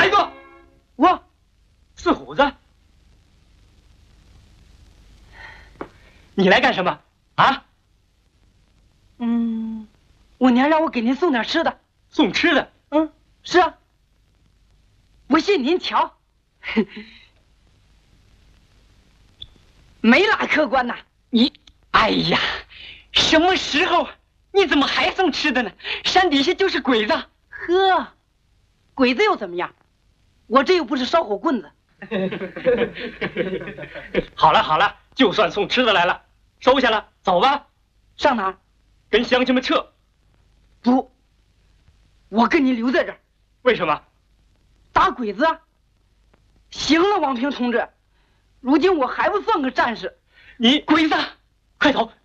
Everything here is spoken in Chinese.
哪个？ 我， 四虎子。你来干什么？啊？ 我娘让我给您送点吃的。 送吃的？ 是啊。不信您瞧，没拉客官呐。 你，哎呀，什么时候？你怎么还送吃的呢？山底下就是鬼子。 呵，鬼子又怎么样？我这又不是烧火棍子。 好了好了，就算送吃的来了，收下了，走吧。 上哪儿？ 跟乡亲们撤。 不，我跟你留在这儿。 为什么？ 打鬼子啊！行了，王平同志，如今我还不算个战士。 你鬼子，快走！